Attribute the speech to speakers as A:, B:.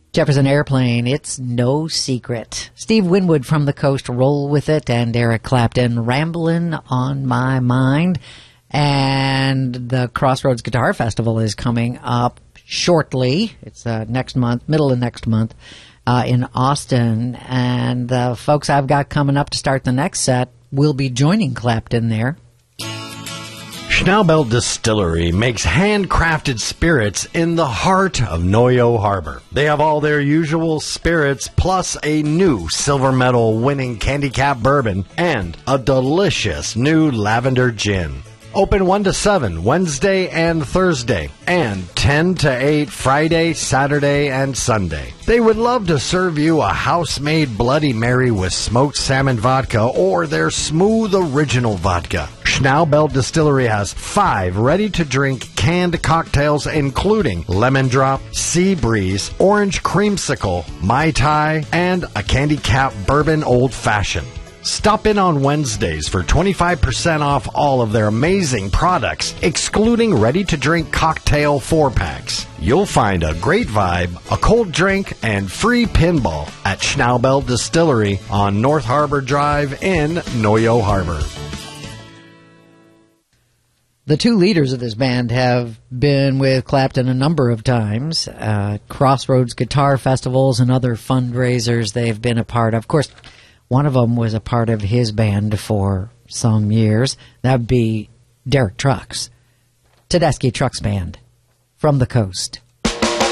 A: Jefferson Airplane, it's no secret. Steve Winwood from the Coast, Roll With It, and Eric Clapton, Ramblin' on My Mind. And the Crossroads Guitar Festival is coming up shortly. It's next month, middle of next month, in Austin. And the folks I've got coming up to start the next set will be joining Clapton there.
B: Schnaubelt Distillery makes handcrafted spirits in the heart of Noyo Harbor. They have all their usual spirits, plus a new silver medal winning Candy Cap bourbon and a delicious new lavender gin. Open 1 to 7 Wednesday and Thursday, and 10 to 8 Friday, Saturday, and Sunday. They would love to serve you a house-made Bloody Mary with smoked salmon vodka or their smooth original vodka. Schnaubelt Distillery has 5 ready-to-drink canned cocktails including Lemon Drop, Sea Breeze, Orange Creamsicle, Mai Tai, and a Candy Cap Bourbon Old Fashioned. Stop in on Wednesdays for 25% off all of their amazing products, excluding ready-to-drink cocktail 4-packs. You'll find a great vibe, a cold drink, and free pinball at Schnaubelt Distillery on North Harbor Drive in Noyo Harbor.
A: The two leaders of this band have been with Clapton a number of times, Crossroads Guitar Festivals and other fundraisers they've been a part of. Of course, one of them was a part of his band for some years. That would be Derek Trucks, Tedeschi Trucks Band from the Coast.